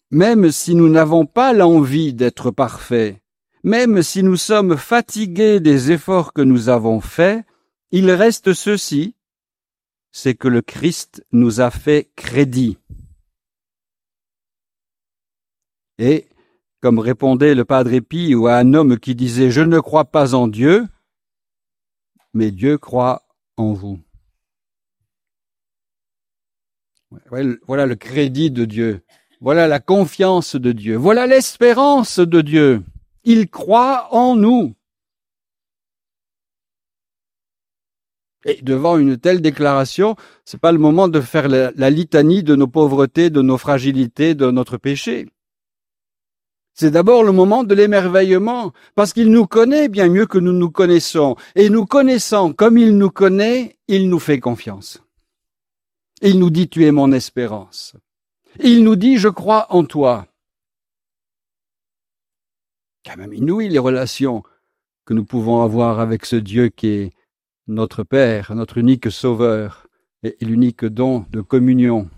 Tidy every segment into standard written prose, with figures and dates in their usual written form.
même si nous n'avons pas l'envie d'être parfaits, même si nous sommes fatigués des efforts que nous avons faits, il reste ceci, c'est que le Christ nous a fait crédit. Et, comme répondait le Padre Pio à un homme qui disait « Je ne crois pas en Dieu, mais Dieu croit en vous ». Voilà le crédit de Dieu. Voilà la confiance de Dieu. Voilà l'espérance de Dieu. Il croit en nous. Et devant une telle déclaration, c'est pas le moment de faire la litanie de nos pauvretés, de nos fragilités, de notre péché. C'est d'abord le moment de l'émerveillement, parce qu'il nous connaît bien mieux que nous nous connaissons. Et nous connaissant comme il nous connaît, il nous fait confiance. Il nous dit, tu es mon espérance. Il nous dit, je crois en toi. Quand même inouï les relations que nous pouvons avoir avec ce Dieu qui est notre Père, notre unique Sauveur et l'unique don de communion.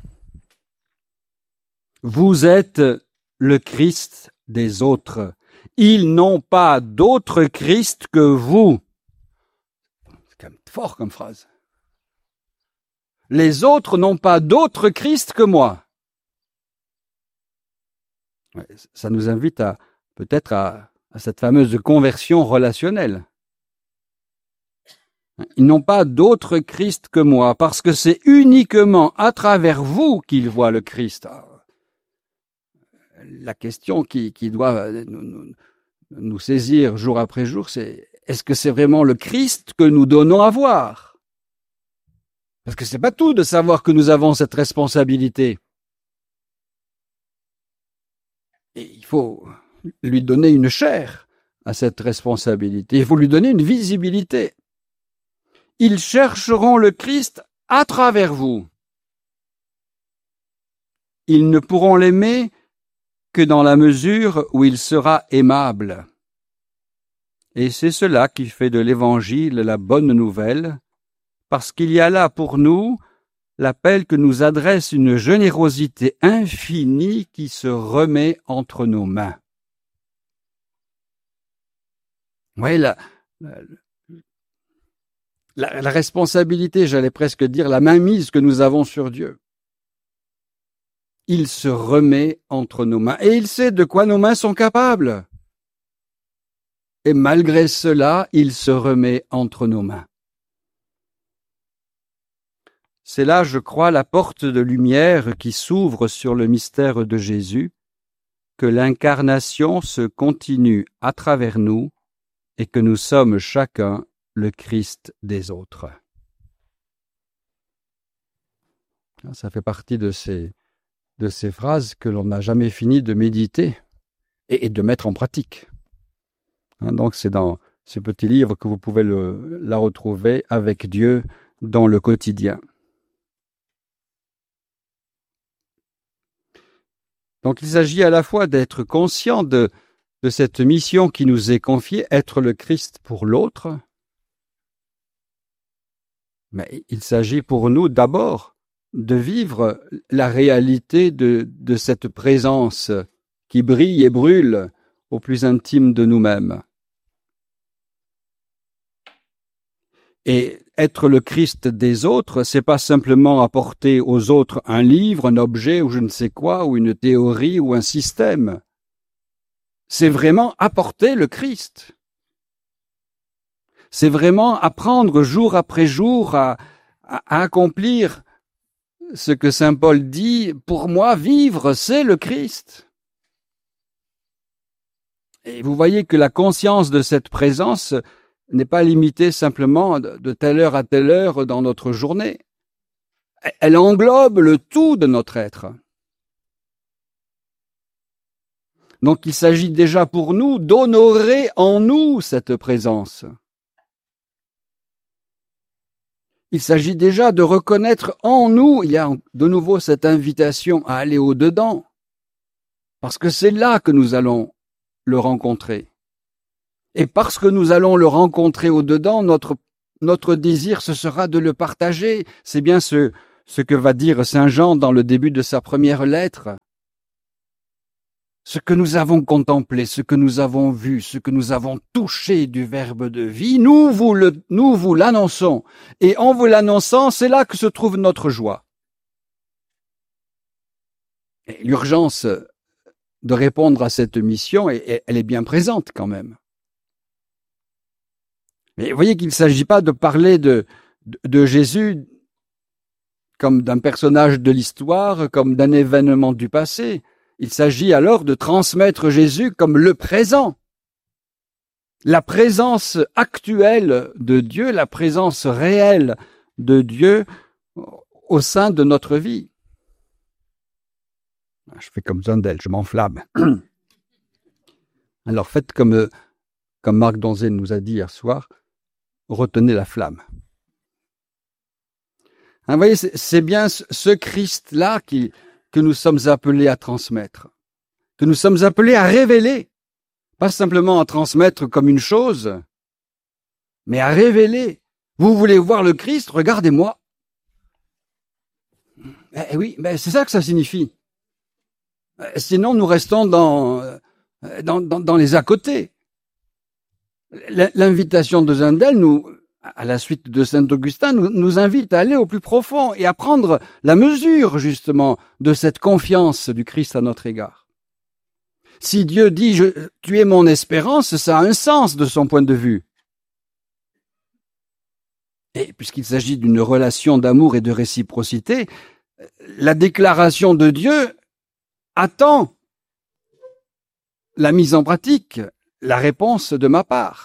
Vous êtes le Christ des autres. Ils n'ont pas d'autre Christ que vous. C'est quand même fort comme phrase. Les autres n'ont pas d'autre Christ que moi. Ça nous invite peut-être à cette fameuse conversion relationnelle. Ils n'ont pas d'autre Christ que moi, parce que c'est uniquement à travers vous qu'ils voient le Christ. La question qui doit nous saisir jour après jour, c'est est-ce que c'est vraiment le Christ que nous donnons à voir? Parce que c'est pas tout de savoir que nous avons cette responsabilité. Et il faut lui donner une chair à cette responsabilité. Il faut lui donner une visibilité. Ils chercheront le Christ à travers vous. Ils ne pourront l'aimer que dans la mesure où il sera aimable. Et c'est cela qui fait de l'Évangile la bonne nouvelle, parce qu'il y a là pour nous l'appel que nous adresse une générosité infinie qui se remet entre nos mains. Oui, la responsabilité, j'allais presque dire, la mainmise que nous avons sur Dieu. Il se remet entre nos mains et il sait de quoi nos mains sont capables. Et malgré cela, il se remet entre nos mains. C'est là, je crois, la porte de lumière qui s'ouvre sur le mystère de Jésus, que l'incarnation se continue à travers nous et que nous sommes chacun le Christ des autres. Ça fait partie de ces phrases que l'on n'a jamais fini de méditer et de mettre en pratique. Donc c'est dans ce petit livre que vous pouvez la retrouver avec Dieu dans le quotidien. Donc il s'agit à la fois d'être conscient de cette mission qui nous est confiée, être le Christ pour l'autre, mais il s'agit pour nous d'abord de vivre la réalité de cette présence qui brille et brûle au plus intime de nous-mêmes. Et être le Christ des autres, c'est pas simplement apporter aux autres un livre, un objet ou je ne sais quoi, ou une théorie ou un système. C'est vraiment apporter le Christ. C'est vraiment apprendre jour après jour à accomplir ce que saint Paul dit, pour moi, vivre, c'est le Christ. Et vous voyez que la conscience de cette présence n'est pas limitée simplement de telle heure à telle heure dans notre journée. Elle englobe le tout de notre être. Donc il s'agit déjà pour nous d'honorer en nous cette présence. Il s'agit déjà de reconnaître en nous, il y a de nouveau cette invitation à aller au-dedans, parce que c'est là que nous allons le rencontrer. Et parce que nous allons le rencontrer au-dedans, notre désir, ce sera de le partager. C'est bien ce que va dire saint Jean dans le début de sa première lettre. ce que nous avons contemplé, ce que nous avons vu, ce que nous avons touché du Verbe de vie, nous vous l'annonçons. Et en vous l'annonçant, c'est là que se trouve notre joie. Et l'urgence de répondre à cette mission, elle est bien présente quand même. Mais vous voyez qu'il ne s'agit pas de parler de Jésus comme d'un personnage de l'histoire, comme d'un événement du passé. Il s'agit alors de transmettre Jésus comme le présent. La présence actuelle de Dieu, la présence réelle de Dieu au sein de notre vie. Je fais comme Zundel, je m'enflamme. Alors faites comme Marc Donzé nous a dit hier soir, retenez la flamme. Vous voyez, c'est bien ce Christ-là que nous sommes appelés à transmettre, que nous sommes appelés à révéler, pas simplement à transmettre comme une chose, mais à révéler. Vous voulez voir le Christ? Regardez-moi. Eh oui, mais c'est ça que ça signifie. Sinon, nous restons dans les à côté. L'invitation de Zundel, à la suite de Saint-Augustin, nous invite à aller au plus profond et à prendre la mesure, justement, de cette confiance du Christ à notre égard. Si Dieu dit « tu es mon espérance », ça a un sens de son point de vue. Et puisqu'il s'agit d'une relation d'amour et de réciprocité, la déclaration de Dieu attend la mise en pratique, la réponse de ma part.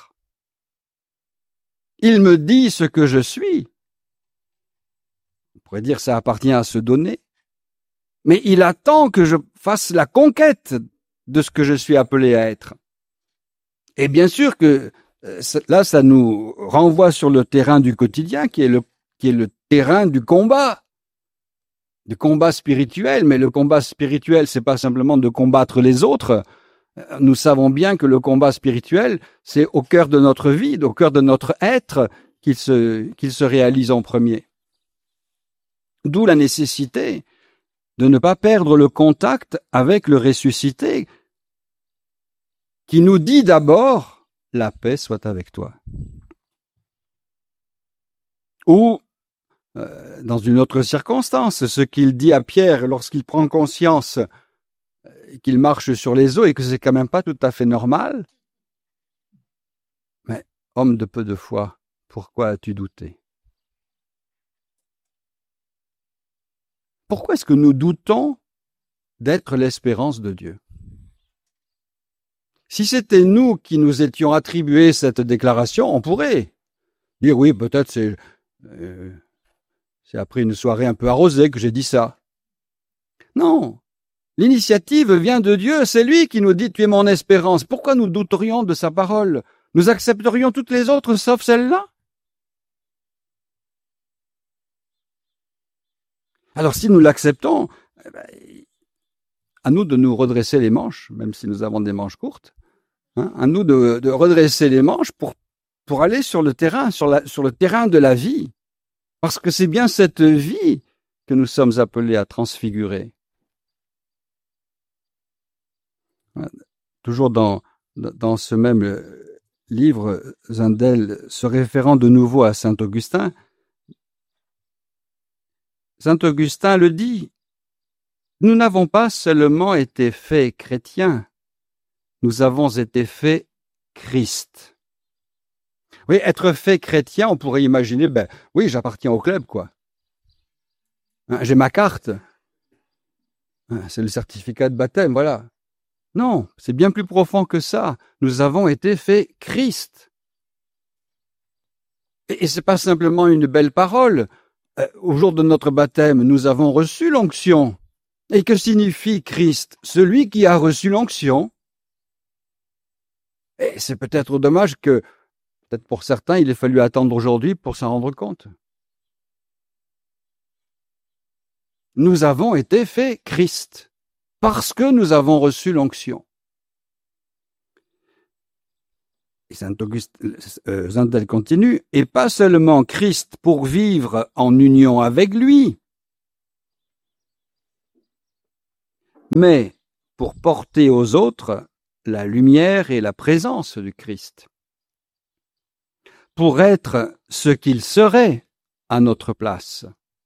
Il me dit ce que je suis. On pourrait dire que ça appartient à se donner. Mais il attend que je fasse la conquête de ce que je suis appelé à être. Et bien sûr que là, ça nous renvoie sur le terrain du quotidien, qui est le terrain du combat spirituel. Mais le combat spirituel, c'est pas simplement de combattre les autres. Nous savons bien que le combat spirituel, c'est au cœur de notre vie, au cœur de notre être, qu'il se réalise en premier. D'où la nécessité de ne pas perdre le contact avec le ressuscité, qui nous dit d'abord « la paix soit avec toi ». Ou, dans une autre circonstance, ce qu'il dit à Pierre lorsqu'il prend conscience qu'il marche sur les eaux et que c'est quand même pas tout à fait normal. Mais, homme de peu de foi, pourquoi as-tu douté? Pourquoi est-ce que nous doutons d'être l'espérance de Dieu? Si c'était nous qui nous étions attribués cette déclaration, on pourrait dire oui, peut-être c'est après une soirée un peu arrosée que j'ai dit ça. Non. L'initiative vient de Dieu, c'est lui qui nous dit « tu es mon espérance ». Pourquoi nous douterions de sa parole? Nous accepterions toutes les autres sauf celle-là? Alors si nous l'acceptons, à nous de nous redresser les manches, même si nous avons des manches courtes, à nous de redresser les manches pour aller sur le terrain, sur le terrain de la vie. Parce que c'est bien cette vie que nous sommes appelés à transfigurer. Toujours dans ce même livre, Zundel, se référant de nouveau à saint Augustin, saint Augustin le dit, « Nous n'avons pas seulement été faits chrétiens, nous avons été faits Christ. » Oui, être fait chrétien, on pourrait imaginer, oui, j'appartiens au club, quoi. J'ai ma carte. C'est le certificat de baptême, voilà. Non, c'est bien plus profond que ça. Nous avons été faits Christ. Et c'est pas simplement une belle parole. Au jour de notre baptême, nous avons reçu l'onction. Et que signifie Christ? Celui qui a reçu l'onction. Et c'est peut-être dommage que, peut-être pour certains, il ait fallu attendre aujourd'hui pour s'en rendre compte. Nous avons été faits Christ. Parce que nous avons reçu l'onction. Et Zundel continue, et pas seulement Christ pour vivre en union avec lui, mais pour porter aux autres la lumière et la présence du Christ, pour être ce qu'il serait à notre place,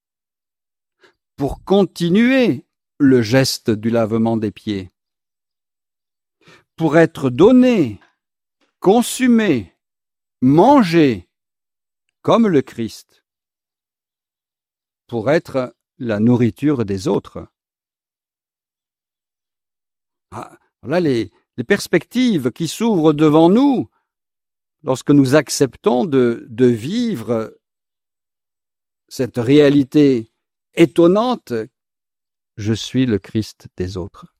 pour continuer le geste du lavement des pieds, pour être donné, consumé, mangé comme le Christ, pour être la nourriture des autres. Voilà les perspectives qui s'ouvrent devant nous lorsque nous acceptons de vivre cette réalité étonnante. Je suis le Christ des autres.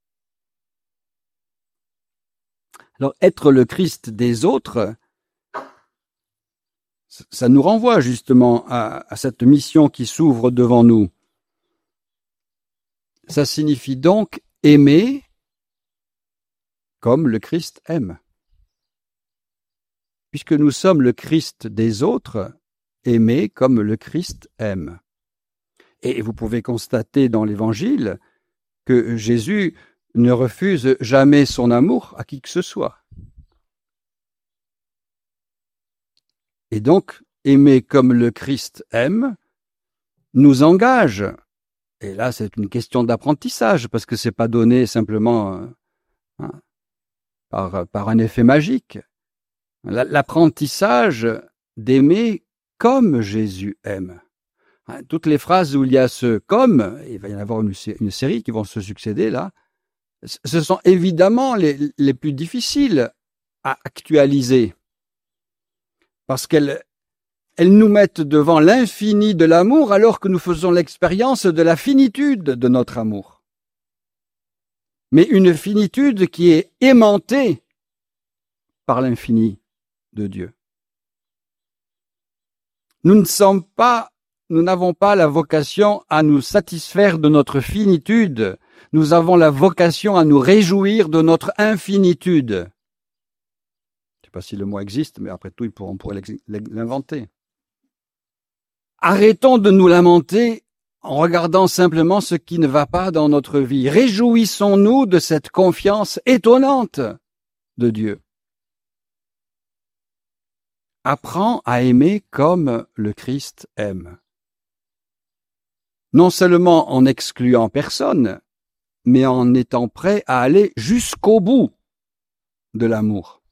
Alors, être le Christ des autres, ça nous renvoie justement à cette mission qui s'ouvre devant nous. Ça signifie donc aimer comme le Christ aime. Puisque nous sommes le Christ des autres, aimer comme le Christ aime. Et vous pouvez constater dans l'Évangile que Jésus ne refuse jamais son amour à qui que ce soit. Et donc, aimer comme le Christ aime nous engage. Et là, c'est une question d'apprentissage, parce que c'est pas donné simplement par un effet magique. L'apprentissage d'aimer comme Jésus aime. Toutes les phrases où il y a ce « comme », il va y en avoir une série qui vont se succéder là, ce sont évidemment les plus difficiles à actualiser, parce qu'elles nous mettent devant l'infini de l'amour alors que nous faisons l'expérience de la finitude de notre amour. Mais une finitude qui est aimantée par l'infini de Dieu. Nous n'avons pas la vocation à nous satisfaire de notre finitude. Nous avons la vocation à nous réjouir de notre infinitude. Je ne sais pas si le mot existe, mais après tout, on pourrait l'inventer. Arrêtons de nous lamenter en regardant simplement ce qui ne va pas dans notre vie. Réjouissons-nous de cette confiance étonnante de Dieu. Apprends à aimer comme le Christ aime. Non seulement en excluant personne, mais en étant prêt à aller jusqu'au bout de l'amour.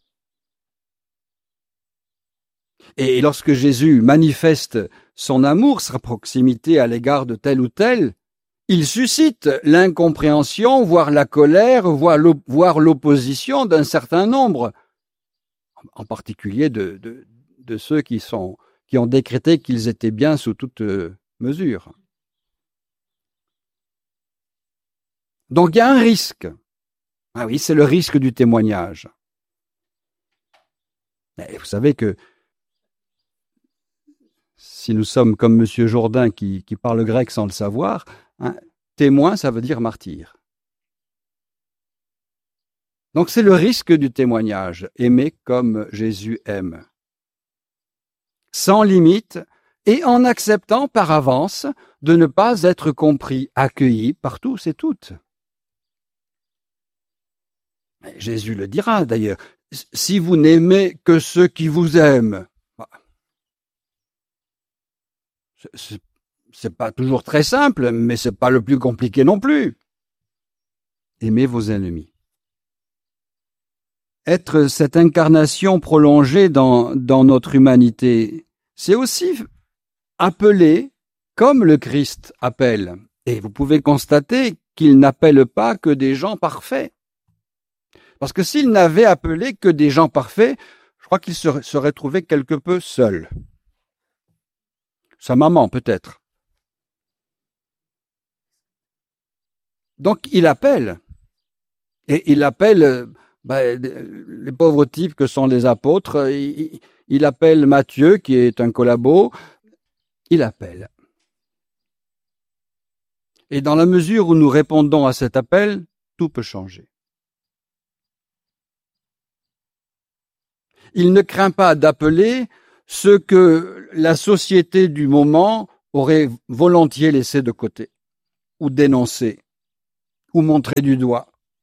Et lorsque Jésus manifeste son amour, sa proximité à l'égard de tel ou tel, il suscite l'incompréhension, voire la colère, voire l'opposition d'un certain nombre, en particulier de ceux qui ont décrété qu'ils étaient bien sous toute mesure. Donc il y a un risque. Ah oui, c'est le risque du témoignage. Et vous savez que si nous sommes comme M. Jourdain qui parle grec sans le savoir, témoin, ça veut dire martyr. Donc c'est le risque du témoignage, aimer comme Jésus aime. Sans limite et en acceptant par avance de ne pas être compris, accueilli par tous et toutes. Jésus le dira d'ailleurs, si vous n'aimez que ceux qui vous aiment, c'est pas toujours très simple, mais c'est pas le plus compliqué non plus. Aimez vos ennemis. Être cette incarnation prolongée dans notre humanité, c'est aussi appeler comme le Christ appelle. Et vous pouvez constater qu'il n'appelle pas que des gens parfaits. Parce que s'il n'avait appelé que des gens parfaits, je crois qu'il se serait trouvé quelque peu seul. Sa maman, peut-être. Donc, il appelle. Et il appelle les pauvres types que sont les apôtres. Il appelle Matthieu, qui est un collabo. Il appelle. Et dans la mesure où nous répondons à cet appel, tout peut changer. Il ne craint pas d'appeler ce que la société du moment aurait volontiers laissé de côté, ou dénoncé, ou montré du doigt.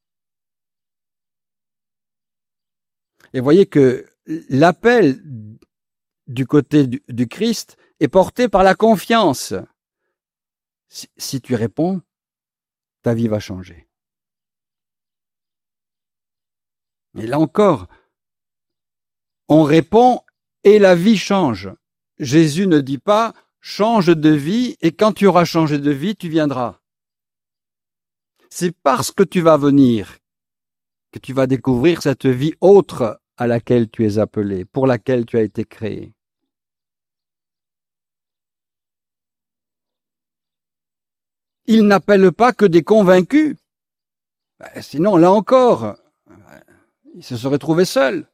Et voyez que l'appel du côté du Christ est porté par la confiance. Si tu réponds, ta vie va changer. Et là encore, on répond et la vie change. Jésus ne dit pas « change de vie et quand tu auras changé de vie, tu viendras ». C'est parce que tu vas venir que tu vas découvrir cette vie autre à laquelle tu es appelé, pour laquelle tu as été créé. Il n'appelle pas que des convaincus. Sinon, là encore, il se serait trouvé seul.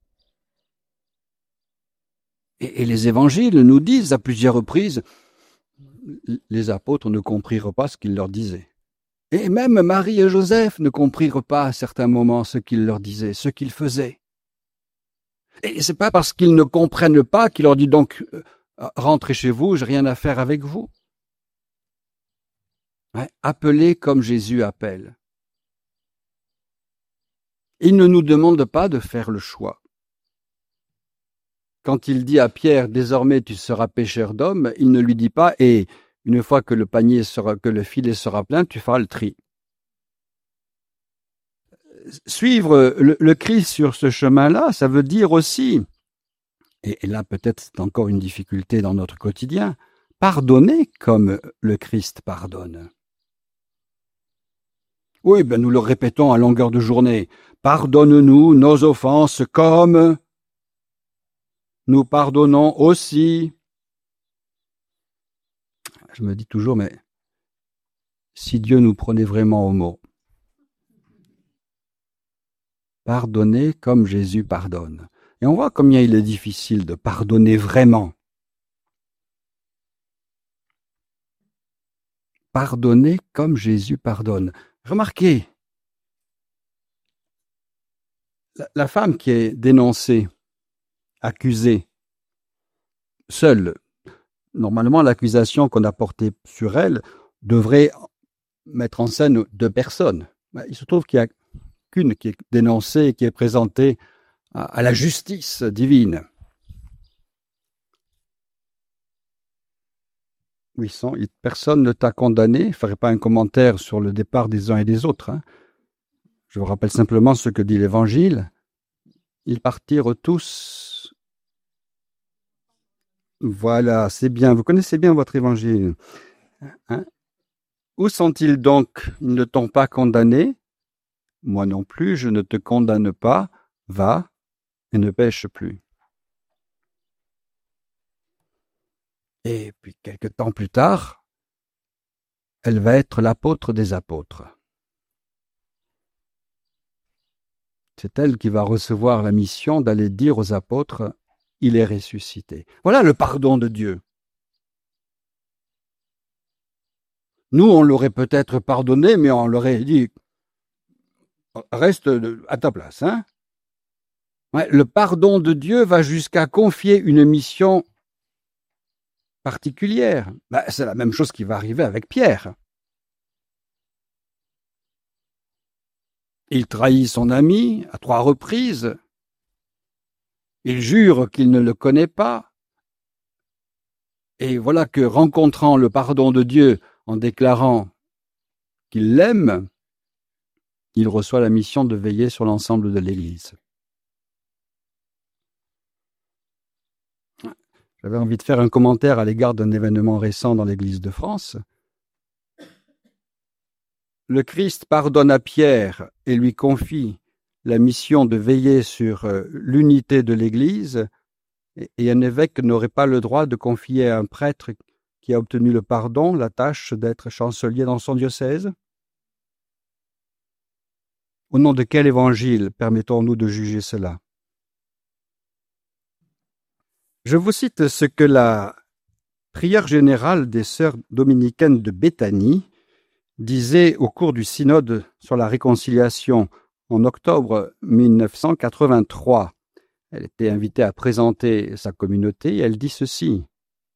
Et les évangiles nous disent à plusieurs reprises, les apôtres ne comprirent pas ce qu'il leur disait. Et même Marie et Joseph ne comprirent pas à certains moments ce qu'il leur disait, ce qu'il faisait. Et c'est pas parce qu'ils ne comprennent pas qu'il leur dit donc rentrez chez vous, j'ai rien à faire avec vous. Ouais, appelez comme Jésus appelle. Il ne nous demande pas de faire le choix. Quand il dit à Pierre, désormais tu seras pêcheur d'hommes, il ne lui dit pas, et une fois que le filet sera plein, tu feras le tri. Suivre le Christ sur ce chemin-là, ça veut dire aussi, et là peut-être c'est encore une difficulté dans notre quotidien, pardonner comme le Christ pardonne. Oui, nous le répétons à longueur de journée. Pardonne-nous nos offenses comme nous pardonnons aussi. Je me dis toujours, mais si Dieu nous prenait vraiment au mot, pardonner comme Jésus pardonne. Et on voit combien il est difficile de pardonner vraiment. Pardonner comme Jésus pardonne. Remarquez, la femme qui est dénoncée, accusée, seule, normalement l'accusation qu'on a portée sur elle devrait mettre en scène deux personnes. Il se trouve qu'il n'y a qu'une qui est dénoncée et qui est présentée à la justice divine. Oui, personne ne t'a condamné. Je ne ferai pas un commentaire sur le départ des uns et des autres. Je vous rappelle simplement ce que dit l'Évangile. Ils partirent tous. Voilà, c'est bien. Vous connaissez bien votre Évangile. Où sont-ils donc? Ils ne t'ont pas condamné? Moi non plus, je ne te condamne pas. Va et ne pêche plus. Et puis, quelque temps plus tard, elle va être l'apôtre des apôtres. C'est elle qui va recevoir la mission d'aller dire aux apôtres, il est ressuscité. Voilà le pardon de Dieu. Nous, on l'aurait peut-être pardonné, mais on l'aurait dit, reste à ta place. Ouais, le pardon de Dieu va jusqu'à confier une mission particulière. C'est la même chose qui va arriver avec Pierre. Il trahit son ami à 3 reprises. Il jure qu'il ne le connaît pas. Et voilà que, rencontrant le pardon de Dieu en déclarant qu'il l'aime, il reçoit la mission de veiller sur l'ensemble de l'Église. J'avais envie de faire un commentaire à l'égard d'un événement récent dans l'Église de France. Le Christ pardonne à Pierre et lui confie la mission de veiller sur l'unité de l'Église, et un évêque n'aurait pas le droit de confier à un prêtre qui a obtenu le pardon la tâche d'être chancelier dans son diocèse. Au nom de quel évangile permettons-nous de juger cela? Je vous cite ce que la prière générale des sœurs dominicaines de Béthanie disait au cours du synode sur la réconciliation en octobre 1983. Elle était invitée à présenter sa communauté et elle dit ceci.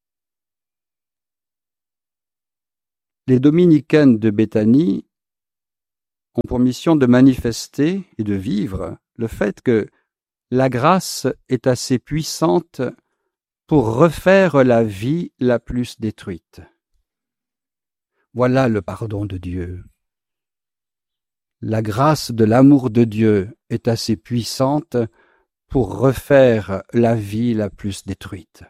Les dominicaines de Béthanie ont pour mission de manifester et de vivre le fait que la grâce est assez puissante pour refaire la vie la plus détruite. Voilà le pardon de Dieu. La grâce de l'amour de Dieu est assez puissante pour refaire la vie la plus détruite.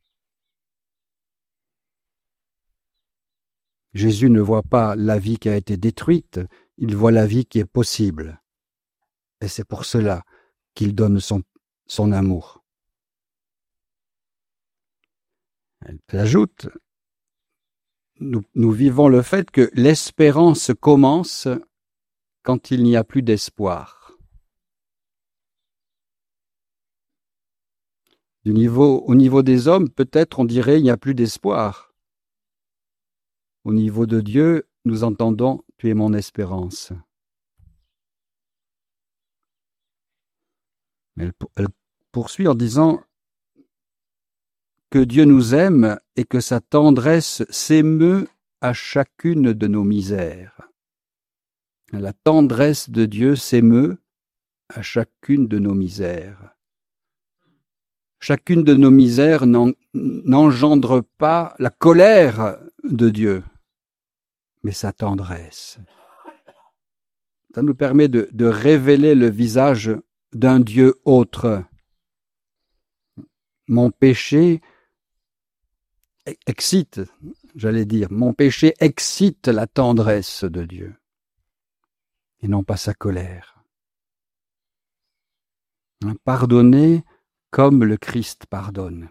Jésus ne voit pas la vie qui a été détruite, il voit la vie qui est possible. Et c'est pour cela qu'il donne son amour. Elle ajoute, nous vivons le fait que l'espérance commence quand il n'y a plus d'espoir. Au niveau des hommes, peut-être on dirait il n'y a plus d'espoir. Au niveau de Dieu, nous entendons « Tu es mon espérance ». Elle poursuit en disant que Dieu nous aime et que sa tendresse s'émeut à chacune de nos misères. La tendresse de Dieu s'émeut à chacune de nos misères. Chacune de nos misères n'engendre pas la colère de Dieu, mais sa tendresse. Ça nous permet de révéler le visage d'un Dieu autre. Mon péché excite, mon péché excite la tendresse de Dieu, et non pas sa colère. Pardonner comme le Christ pardonne.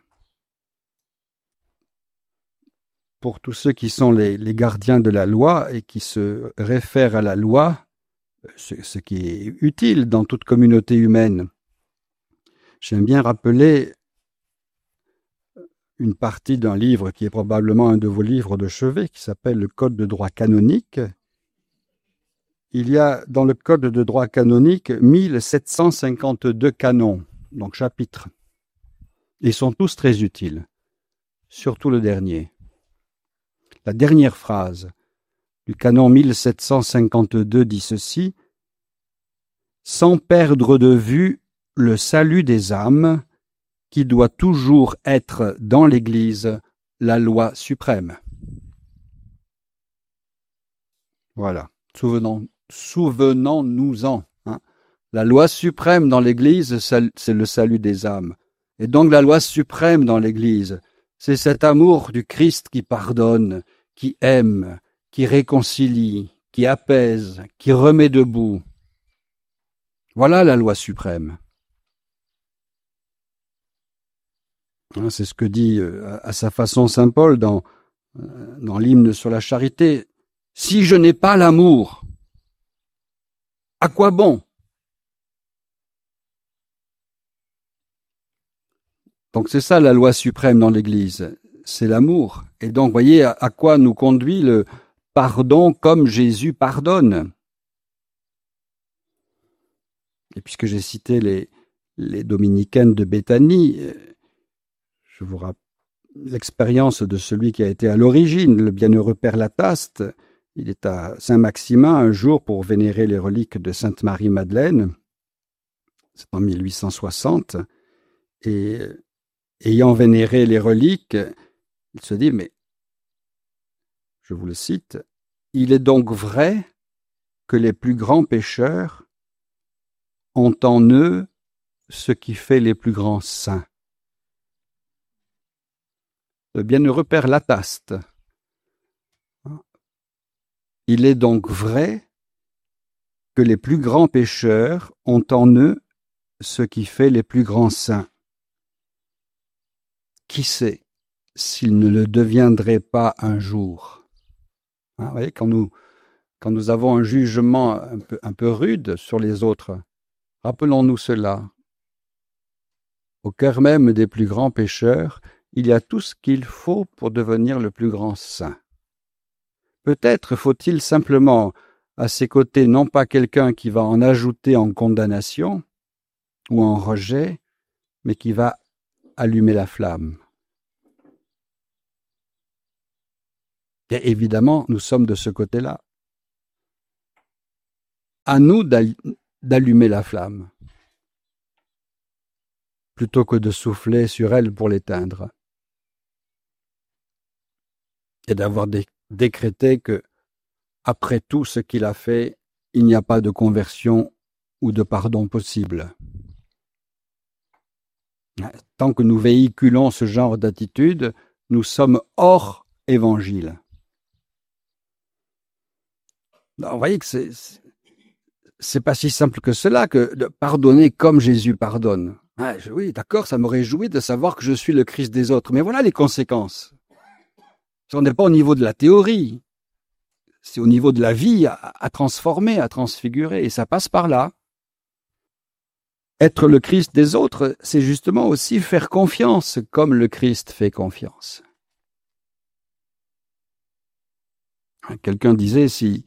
Pour tous ceux qui sont les gardiens de la loi et qui se réfèrent à la loi, ce qui est utile dans toute communauté humaine, j'aime bien rappeler une partie d'un livre qui est probablement un de vos livres de chevet, qui s'appelle le Code de droit canonique. Il y a dans le Code de droit canonique 1752 canons, donc chapitres. Ils sont tous très utiles, surtout le dernier. La dernière phrase du canon 1752 dit ceci: « Sans perdre de vue le salut des âmes, qui doit toujours être dans l'Église la loi suprême. » Voilà, souvenons-nous-en. La loi suprême dans l'Église, c'est le salut des âmes. Et donc la loi suprême dans l'Église, c'est cet amour du Christ qui pardonne, qui aime, qui réconcilie, qui apaise, qui remet debout. Voilà la loi suprême. C'est ce que dit à sa façon saint Paul dans l'hymne sur la charité. « Si je n'ai pas l'amour, à quoi bon ?» Donc c'est ça la loi suprême dans l'Église, c'est l'amour. Et donc, voyez à quoi nous conduit le pardon comme Jésus pardonne. Et puisque j'ai cité les dominicaines de Béthanie, je vous rappelle l'expérience de celui qui a été à l'origine, le bienheureux Père Lataste. Il est à Saint-Maximin un jour pour vénérer les reliques de Sainte Marie-Madeleine. C'est en 1860. Et ayant vénéré les reliques, il se dit, mais, je vous le cite, « Il est donc vrai que les plus grands pécheurs ont en eux ce qui fait les plus grands saints. » Le bienheureux Père Lataste. Il est donc vrai que les plus grands pécheurs ont en eux ce qui fait les plus grands saints. Qui sait s'ils ne le deviendraient pas un jour? Vous voyez, quand nous avons un jugement un peu rude sur les autres, rappelons-nous cela. Au cœur même des plus grands pécheurs, il y a tout ce qu'il faut pour devenir le plus grand saint. Peut-être faut-il simplement à ses côtés non pas quelqu'un qui va en ajouter en condamnation ou en rejet, mais qui va allumer la flamme. Et évidemment, nous sommes de ce côté-là. À nous d'allumer la flamme. plutôt que de souffler sur elles pour l'éteindre. Et d'avoir décrété que, après tout ce qu'il a fait, il n'y a pas de conversion ou de pardon possible. Tant que nous véhiculons ce genre d'attitude, nous sommes hors évangile. Alors, vous voyez que c'est pas si simple que cela, que de pardonner comme Jésus pardonne. Oui, d'accord, ça me réjouit de savoir que je suis le Christ des autres, mais voilà les conséquences. On n'est pas au niveau de la théorie, c'est au niveau de la vie à transformer, à transfigurer, et ça passe par là. Être le Christ des autres, c'est justement aussi faire confiance comme le Christ fait confiance. Quelqu'un disait, si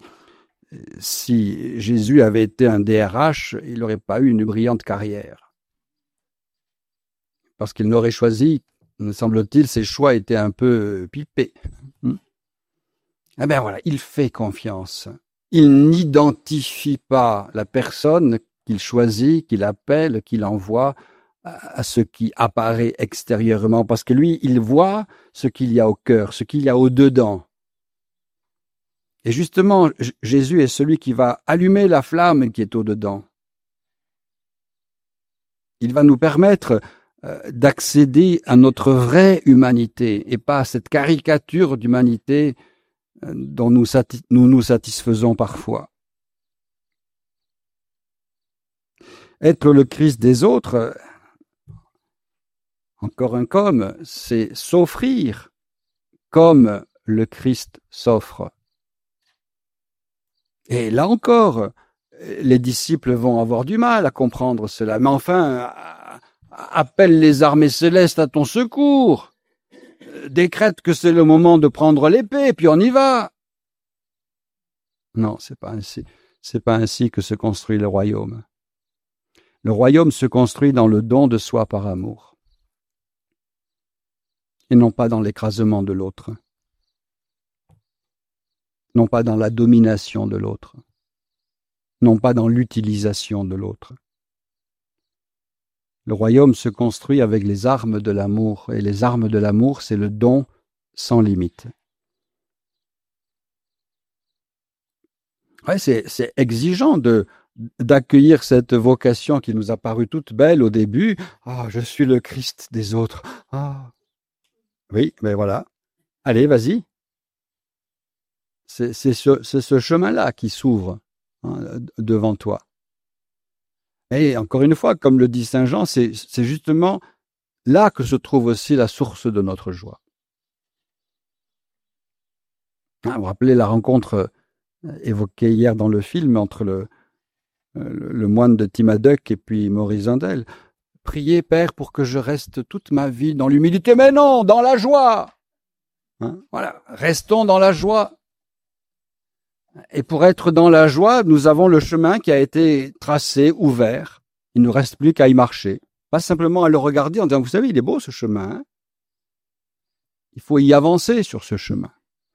Jésus avait été un DRH, il n'aurait pas eu une brillante carrière. Parce qu'il n'aurait choisi, me semble-t-il, ses choix étaient un peu pipés. Eh bien voilà, il fait confiance. Il n'identifie pas la personne qu'il choisit, qu'il appelle, qu'il envoie à ce qui apparaît extérieurement, parce que lui, il voit ce qu'il y a au cœur, ce qu'il y a au-dedans. Et justement, Jésus est celui qui va allumer la flamme qui est au-dedans. Il va nous permettre d'accéder à notre vraie humanité et pas à cette caricature d'humanité dont nous nous satisfaisons parfois. Être le Christ des autres, encore un comme, c'est s'offrir comme le Christ s'offre. Et là encore, les disciples vont avoir du mal à comprendre cela. Mais enfin, appelle les armées célestes à ton secours. Décrète que c'est le moment de prendre l'épée, puis on y va. Non, c'est pas ainsi. C'est pas ainsi que se construit le royaume. Le royaume se construit dans le don de soi par amour, et non pas dans l'écrasement de l'autre, non pas dans la domination de l'autre, non pas dans l'utilisation de l'autre. Le royaume se construit avec les armes de l'amour, et les armes de l'amour, c'est le don sans limite. Ouais, c'est exigeant d'accueillir cette vocation qui nous a paru toute belle au début. Ah, je suis le Christ des autres. Ah. Oui, ben voilà. Allez, vas-y. C'est ce chemin-là qui s'ouvre devant toi. Et encore une fois, comme le dit Saint Jean, c'est justement là que se trouve aussi la source de notre joie. Vous vous rappelez la rencontre évoquée hier dans le film entre le moine de Timaduc et puis Maurice Zindel. Priez, Père, pour que je reste toute ma vie dans l'humilité. Mais non, dans la joie. Voilà, restons dans la joie. Et pour être dans la joie, nous avons le chemin qui a été tracé, ouvert. Il ne nous reste plus qu'à y marcher. Pas simplement à le regarder en disant, vous savez, il est beau ce chemin. Il faut y avancer sur ce chemin.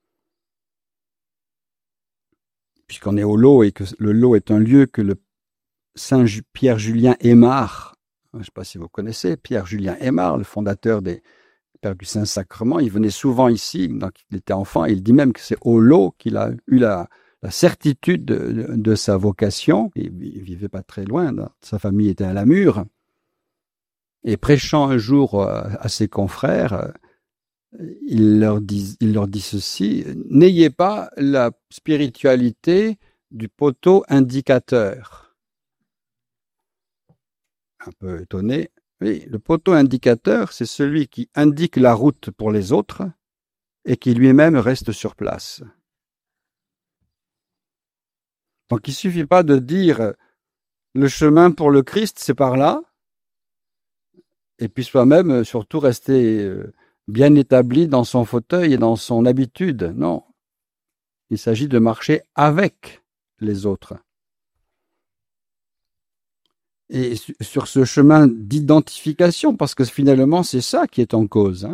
Puisqu'on est au Lot et que le Lot est un lieu que le Saint Pierre-Julien Aymar, je ne sais pas si vous connaissez, Pierre-Julien Aymar, le fondateur des Pères du Saint-Sacrement, il venait souvent ici, donc il était enfant, et il dit même que c'est au Lot qu'il a eu la certitude de sa vocation. Et il vivait pas très loin, sa famille était à la Mure. Et prêchant un jour à ses confrères, il leur dit ceci: n'ayez pas la spiritualité du poteau indicateur. Un peu étonné. Oui, le poteau indicateur, c'est celui qui indique la route pour les autres et qui lui-même reste sur place. Donc il ne suffit pas de dire le chemin pour le Christ, c'est par là, et puis soi-même surtout rester bien établi dans son fauteuil et dans son habitude. Non, il s'agit de marcher avec les autres. Et sur ce chemin d'identification, parce que finalement c'est ça qui est en cause,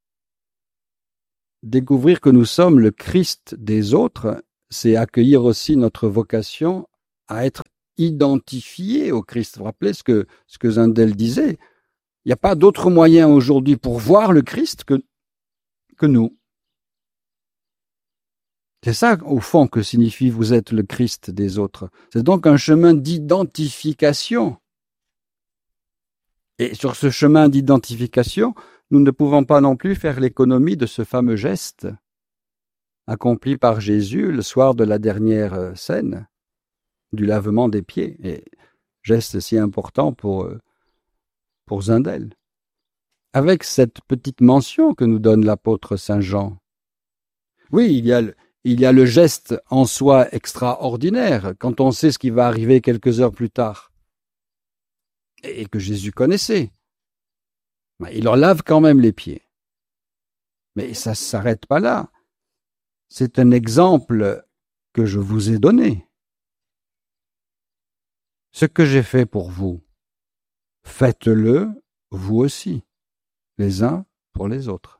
découvrir que nous sommes le Christ des autres, c'est accueillir aussi notre vocation à être identifié au Christ. Vous vous rappelez ce que Zindel disait? Il n'y a pas d'autre moyen aujourd'hui pour voir le Christ que nous. C'est ça, au fond, que signifie vous êtes le Christ des autres. C'est donc un chemin d'identification. Et sur ce chemin d'identification, nous ne pouvons pas non plus faire l'économie de ce fameux geste accompli par Jésus le soir de la dernière scène du lavement des pieds. Et geste si important pour Zindel. Avec cette petite mention que nous donne l'apôtre Saint Jean. Oui, il y a le geste en soi extraordinaire, quand on sait ce qui va arriver quelques heures plus tard, et que Jésus connaissait. Il leur lave quand même les pieds. Mais ça ne s'arrête pas là. C'est un exemple que je vous ai donné. Ce que j'ai fait pour vous, faites-le vous aussi, les uns pour les autres.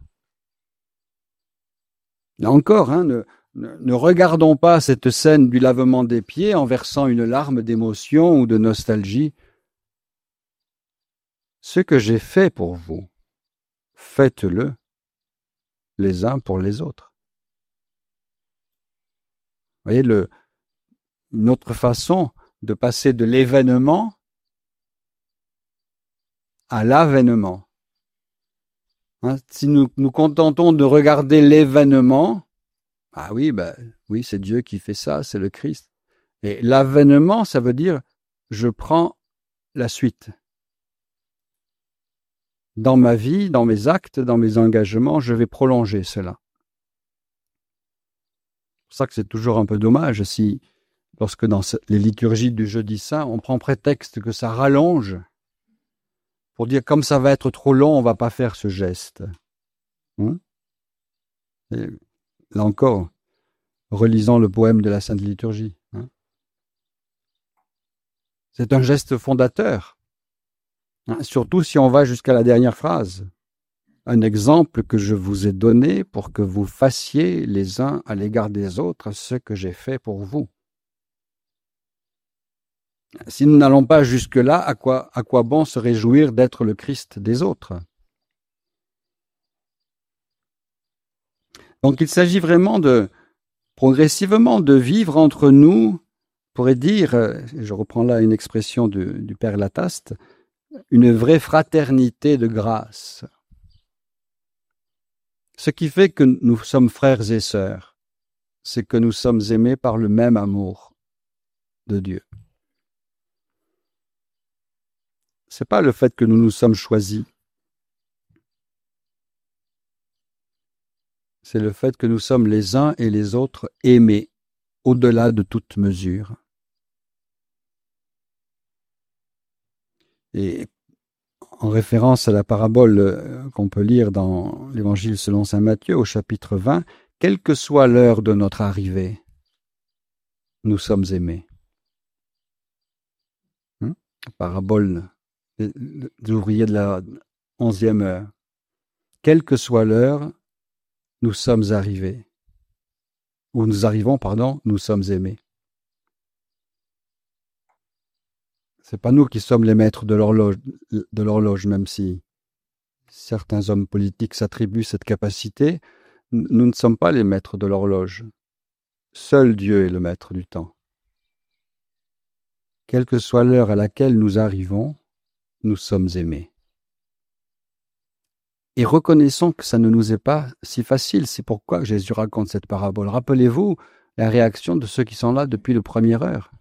Là encore, ne regardons pas cette scène du lavement des pieds en versant une larme d'émotion ou de nostalgie. Ce que j'ai fait pour vous, faites-le les uns pour les autres. Vous voyez, une autre façon de passer de l'événement à l'avènement. Si nous nous contentons de regarder l'événement, ah oui, oui, c'est Dieu qui fait ça, c'est le Christ. Et l'avènement, ça veut dire je prends la suite. Dans ma vie, dans mes actes, dans mes engagements, je vais prolonger cela. C'est pour ça que c'est toujours un peu dommage si, lorsque dans les liturgies du Jeudi Saint, on prend prétexte que ça rallonge, pour dire comme ça va être trop long, on ne va pas faire ce geste. Et là encore, relisant le poème de la Sainte Liturgie. C'est un geste fondateur, surtout si on va jusqu'à la dernière phrase. Un exemple que je vous ai donné pour que vous fassiez les uns à l'égard des autres ce que j'ai fait pour vous. Si nous n'allons pas jusque-là, à quoi bon se réjouir d'être le Christ des autres? Donc il s'agit vraiment progressivement de vivre entre nous, on pourrait dire, je reprends là une expression du Père Lataste, une vraie fraternité de grâce. Ce qui fait que nous sommes frères et sœurs, c'est que nous sommes aimés par le même amour de Dieu. Ce n'est pas le fait que nous nous sommes choisis, c'est le fait que nous sommes les uns et les autres aimés au-delà de toute mesure. Et en référence à la parabole qu'on peut lire dans l'Évangile selon saint Matthieu au chapitre 20, quelle que soit l'heure de notre arrivée, nous sommes aimés. Parabole des ouvriers de la 11e heure. Quelle que soit l'heure, nous sommes arrivés. Ou nous arrivons, nous sommes aimés. C'est pas nous qui sommes les maîtres de l'horloge, même si certains hommes politiques s'attribuent cette capacité. Nous ne sommes pas les maîtres de l'horloge. Seul Dieu est le maître du temps. Quelle que soit l'heure à laquelle nous arrivons, nous sommes aimés. Et reconnaissons que ça ne nous est pas si facile. C'est pourquoi Jésus raconte cette parabole. Rappelez-vous la réaction de ceux qui sont là depuis la première heure.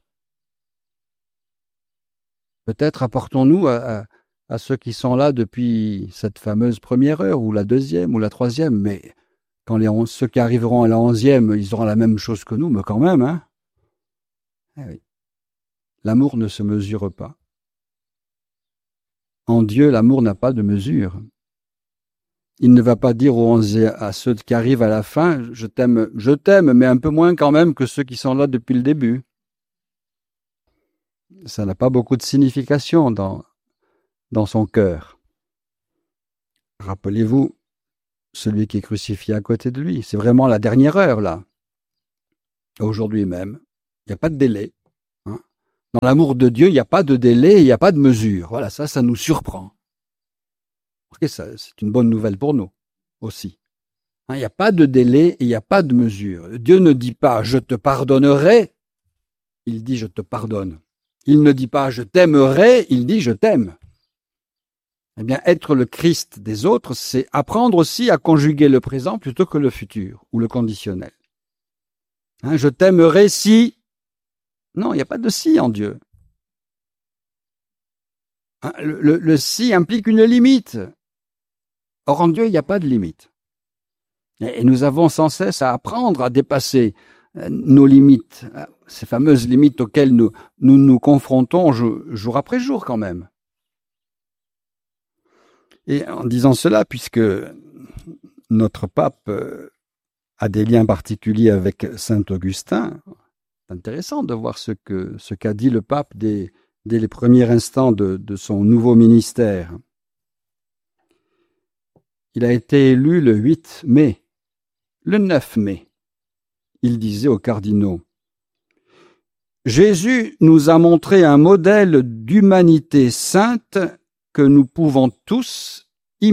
Peut-être apportons-nous à ceux qui sont là depuis cette fameuse première heure, ou la deuxième, ou la troisième, mais quand ceux qui arriveront à la 11e, ils auront la même chose que nous, mais quand même, Eh oui. L'amour ne se mesure pas. En Dieu, l'amour n'a pas de mesure. Il ne va pas dire à ceux qui arrivent à la fin, je t'aime, mais un peu moins quand même que ceux qui sont là depuis le début. Ça n'a pas beaucoup de signification dans son cœur. Rappelez-vous, celui qui est crucifié à côté de lui, c'est vraiment la dernière heure, là. Aujourd'hui même, il n'y a pas de délai. Dans l'amour de Dieu, il n'y a pas de délai, il n'y a pas de mesure. Voilà, ça nous surprend. remarquez, ça, c'est une bonne nouvelle pour nous aussi. Il n'y a pas de délai et il n'y a pas de mesure. Dieu ne dit pas « je te pardonnerai », il dit « je te pardonne ». Il ne dit pas « je t'aimerai », il dit « je t'aime ». Eh bien, être le Christ des autres, c'est apprendre aussi à conjuguer le présent plutôt que le futur ou le conditionnel. Je t'aimerai si... Non, il n'y a pas de si en Dieu. Le si implique une limite. Or, en Dieu, il n'y a pas de limite. Et nous avons sans cesse à apprendre à dépasser nos limites, ces fameuses limites auxquelles nous confrontons jour après jour quand même. Et en disant cela, puisque notre pape a des liens particuliers avec saint Augustin, c'est intéressant de voir ce qu'a dit le pape dès les premiers instants de son nouveau ministère. Il a été élu le 8 mai. Le 9 mai, il disait aux cardinaux: « Jésus nous a montré un modèle d'humanité sainte que nous pouvons tous imiter. »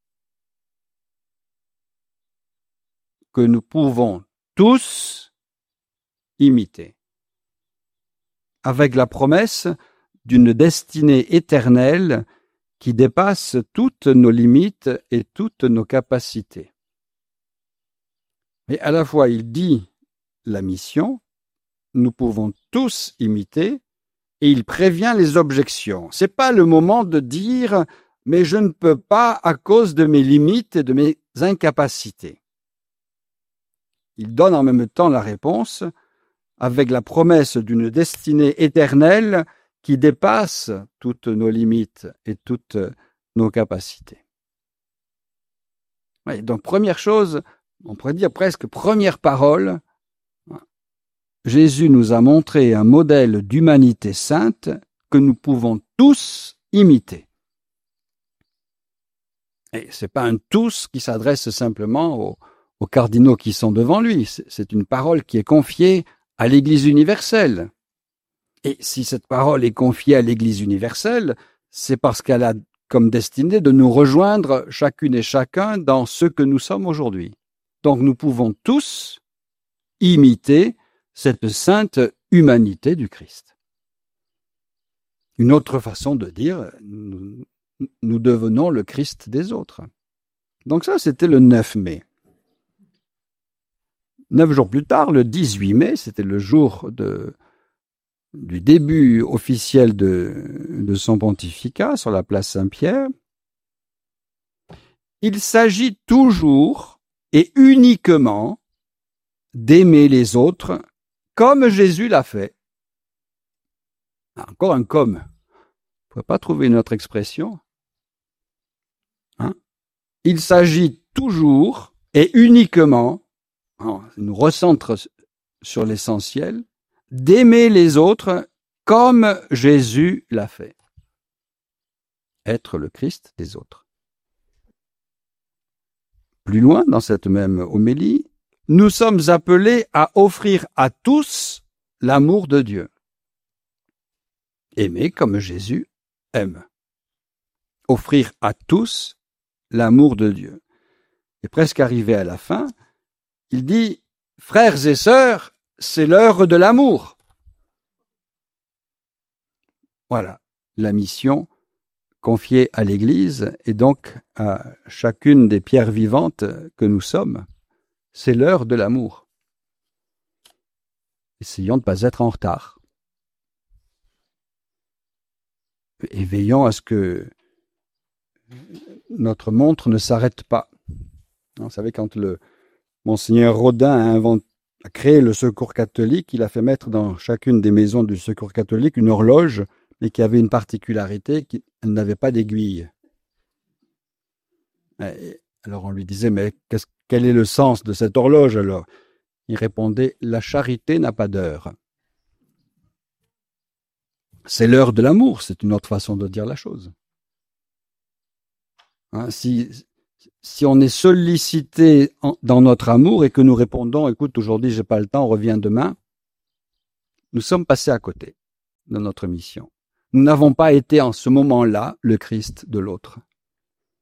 Que nous pouvons tous imiter. Avec la promesse d'une destinée éternelle qui dépasse toutes nos limites et toutes nos capacités. Mais à la fois, il dit la mission, nous pouvons tous imiter, et il prévient les objections. C'est pas le moment de dire « mais je ne peux pas à cause de mes limites et de mes incapacités ». Il donne en même temps la réponse avec la promesse d'une destinée éternelle qui dépasse toutes nos limites et toutes nos capacités. Oui, donc première chose, on pourrait dire presque première parole, Jésus nous a montré un modèle d'humanité sainte que nous pouvons tous imiter. Et ce n'est pas un tous qui s'adresse simplement aux cardinaux qui sont devant lui, c'est une parole qui est confiée à l'Église universelle. Et si cette parole est confiée à l'Église universelle, c'est parce qu'elle a comme destinée de nous rejoindre chacune et chacun dans ce que nous sommes aujourd'hui. Donc nous pouvons tous imiter cette sainte humanité du Christ. Une autre façon de dire, nous devenons le Christ des autres. Donc ça, c'était le 9 mai. 9 jours plus tard, le 18 mai, c'était le jour du début officiel de son pontificat sur la place Saint-Pierre. Il s'agit toujours et uniquement d'aimer les autres comme Jésus l'a fait. Encore un comme. On ne peut pas trouver une autre expression. Il s'agit toujours et uniquement, on nous recentre sur l'essentiel, d'aimer les autres comme Jésus l'a fait. Être le Christ des autres. Plus loin, dans cette même homélie, nous sommes appelés à offrir à tous l'amour de Dieu. Aimer comme Jésus aime. Offrir à tous l'amour de Dieu. Et presque arrivé à la fin, il dit « Frères et sœurs, c'est l'heure de l'amour. » Voilà, la mission confiée à l'Église et donc à chacune des pierres vivantes que nous sommes. C'est l'heure de l'amour. Essayons de ne pas être en retard. Et veillons à ce que notre montre ne s'arrête pas. Vous savez, quand le Monseigneur Rodin a créé le Secours catholique, il a fait mettre dans chacune des maisons du Secours catholique une horloge, mais qui avait une particularité, elle n'avait pas d'aiguille. Alors on lui disait, mais quel est le sens de cette horloge alors? Il répondait, la charité n'a pas d'heure. C'est l'heure de l'amour, c'est une autre façon de dire la chose. Si on est sollicité dans notre amour et que nous répondons, écoute, aujourd'hui j'ai pas le temps, on revient demain, nous sommes passés à côté de notre mission. Nous n'avons pas été en ce moment-là le Christ de l'autre.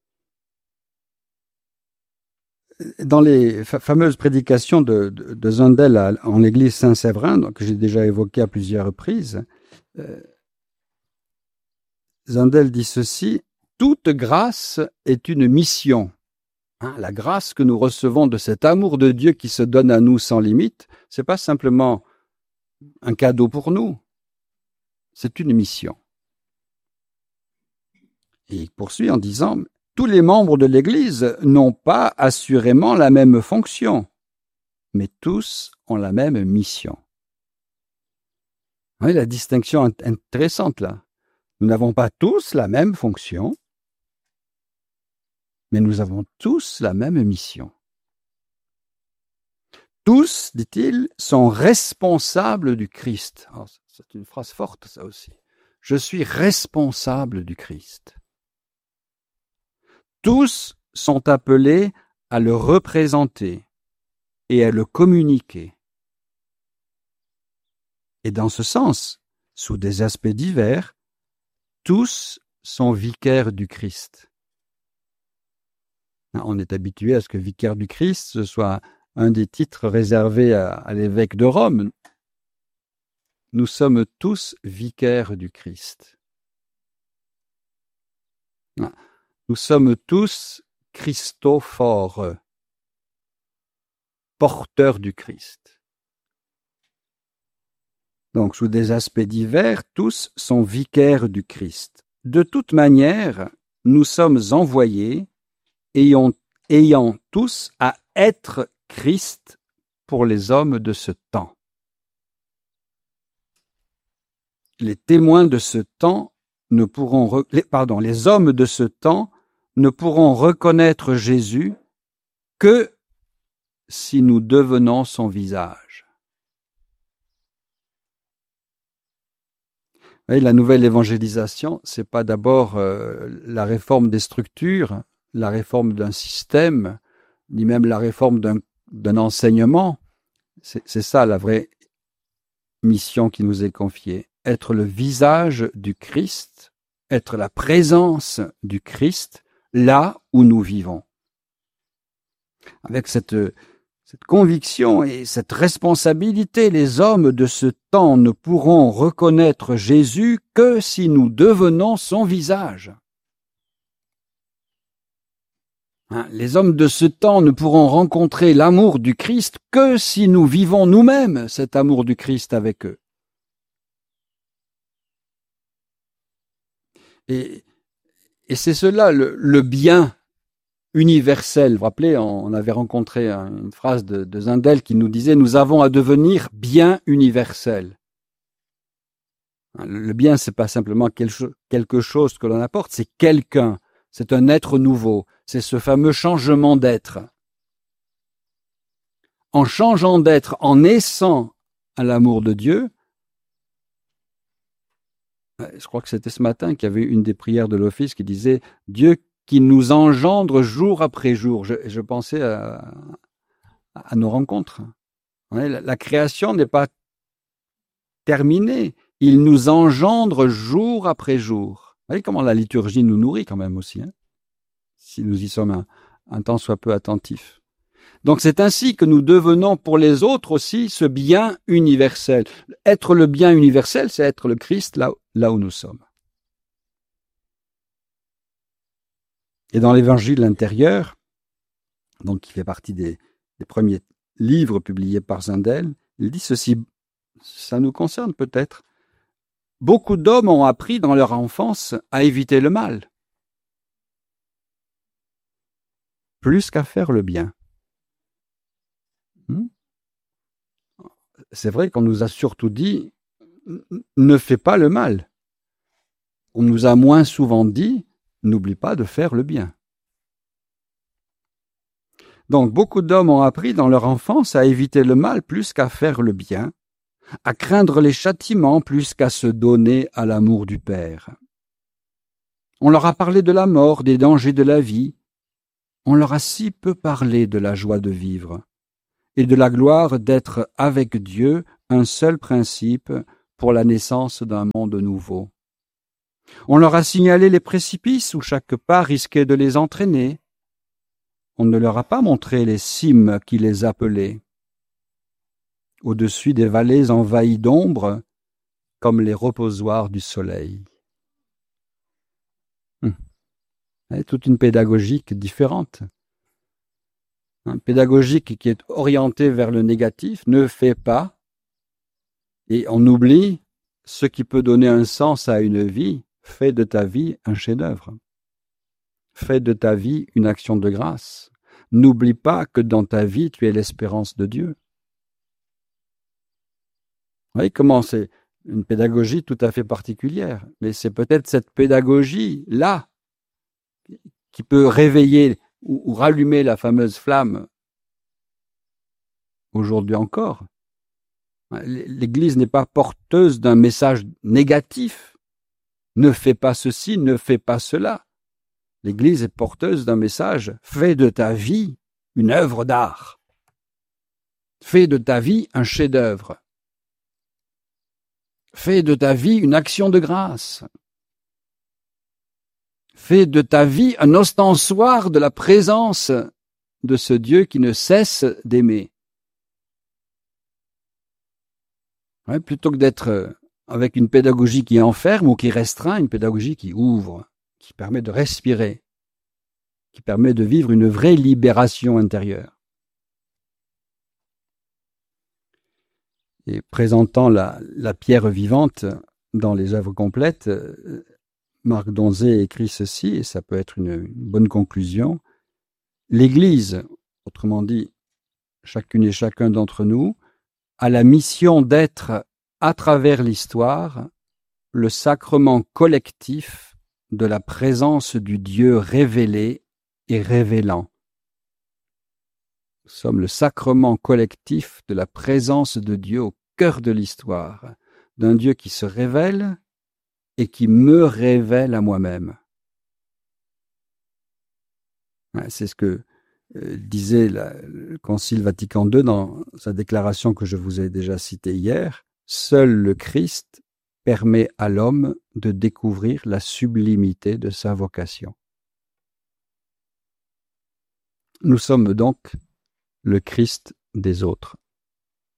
Dans les fameuses prédications de Zundel en l'église Saint-Séverin, donc, que j'ai déjà évoqué à plusieurs reprises, Zundel dit ceci: toute grâce est une mission. La grâce que nous recevons de cet amour de Dieu qui se donne à nous sans limite, c'est pas simplement un cadeau pour nous, c'est une mission. Et il poursuit en disant: tous les membres de l'Église n'ont pas assurément la même fonction, mais tous ont la même mission. Oui, la distinction intéressante là. Nous n'avons pas tous la même fonction, mais nous avons tous la même mission. Tous, dit-il, sont responsables du Christ. Alors, c'est une phrase forte, ça aussi. Je suis responsable du Christ. Tous sont appelés à le représenter et à le communiquer. Et dans ce sens, sous des aspects divers, tous sont vicaires du Christ. On est habitué à ce que vicaire du Christ, ce soit un des titres réservés à l'évêque de Rome. Nous sommes tous vicaires du Christ. Nous sommes tous Christophores, porteurs du Christ. Donc, sous des aspects divers, tous sont vicaires du Christ. De toute manière, nous sommes envoyés, ayant tous à être Christ pour les hommes de ce temps. Les témoins de ce temps ne pourront, les hommes de ce temps ne pourront reconnaître Jésus que si nous devenons son visage. Et la nouvelle évangélisation, c'est pas d'abord la réforme des structures, la réforme d'un système, ni même la réforme d'un enseignement. C'est ça la vraie mission qui nous est confiée. Être le visage du Christ, être la présence du Christ là où nous vivons. Avec cette conviction et cette responsabilité, les hommes de ce temps ne pourront reconnaître Jésus que si nous devenons son visage. Les hommes de ce temps ne pourront rencontrer l'amour du Christ que si nous vivons nous-mêmes cet amour du Christ avec eux. Et c'est cela le bien universel. Vous vous rappelez, on avait rencontré une phrase de Zundel qui nous disait: nous avons à devenir bien universel. Le bien, c'est pas simplement quelque chose que l'on apporte, c'est quelqu'un, c'est un être nouveau, c'est ce fameux changement d'être. En changeant d'être, en naissant à l'amour de Dieu, je crois que c'était ce matin qu'il y avait une des prières de l'office qui disait « Dieu qui nous engendre jour après jour ». Je pensais à nos rencontres. La création n'est pas terminée. Il nous engendre jour après jour. Vous voyez comment la liturgie nous nourrit quand même aussi, si nous y sommes un tant soit peu attentifs. Donc c'est ainsi que nous devenons pour les autres aussi ce bien universel. Être le bien universel, c'est être le Christ là où nous sommes. Et dans l'évangile intérieur, donc qui fait partie des premiers livres publiés par Zundel, il dit ceci, ça nous concerne peut-être. Beaucoup d'hommes ont appris dans leur enfance à éviter le mal, plus qu'à faire le bien. C'est vrai qu'on nous a surtout dit « ne fais pas le mal ». On nous a moins souvent dit « n'oublie pas de faire le bien ». Donc beaucoup d'hommes ont appris dans leur enfance à éviter le mal plus qu'à faire le bien, à craindre les châtiments plus qu'à se donner à l'amour du Père. On leur a parlé de la mort, des dangers de la vie. On leur a si peu parlé de la joie de vivre et de la gloire d'être avec Dieu, un seul principe pour la naissance d'un monde nouveau. On leur a signalé les précipices où chaque pas risquait de les entraîner. on ne leur a pas montré les cimes qui les appelaient, au-dessus des vallées envahies d'ombre, comme les reposoirs du soleil. Toute une pédagogique différente. Pédagogique qui est orientée vers le négatif, ne fais pas, et on oublie ce qui peut donner un sens à une vie. Fais de ta vie un chef-d'œuvre. Fais de ta vie une action de grâce. N'oublie pas que dans ta vie, tu es l'espérance de Dieu. Vous voyez comment c'est une pédagogie tout à fait particulière, mais c'est peut-être cette pédagogie-là qui peut réveiller ou rallumer la fameuse flamme aujourd'hui encore. L'Église n'est pas porteuse d'un message négatif. Ne fais pas ceci, ne fais pas cela. L'Église est porteuse d'un message, fais de ta vie une œuvre d'art. Fais de ta vie un chef-d'œuvre. Fais de ta vie une action de grâce. Fais de ta vie un ostensoir de la présence de ce Dieu qui ne cesse d'aimer. Ouais, plutôt que d'être avec une pédagogie qui enferme ou qui restreint, une pédagogie qui ouvre, qui permet de respirer, qui permet de vivre une vraie libération intérieure. Et présentant la pierre vivante dans les œuvres complètes, Marc Donzé écrit ceci, et ça peut être une bonne conclusion. L'Église, autrement dit, chacune et chacun d'entre nous, a la mission d'être, à travers l'histoire, le sacrement collectif de la présence du Dieu révélé et révélant. Nous sommes le sacrement collectif de la présence de Dieu au cœur de l'histoire, d'un Dieu qui se révèle et qui me révèle à moi-même. C'est ce que disait le Concile Vatican II dans sa déclaration que je vous ai déjà citée hier. Seul le Christ permet à l'homme de découvrir la sublimité de sa vocation. Nous sommes donc le Christ des autres.